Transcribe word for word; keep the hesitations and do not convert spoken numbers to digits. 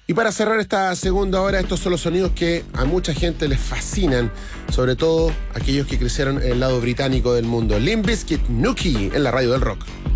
Y para cerrar esta segunda hora, estos son los sonidos que a mucha gente les fascinan, sobre todo aquellos que crecieron en el lado británico del mundo. Limp Bizkit, Nookie, en la radio del rock.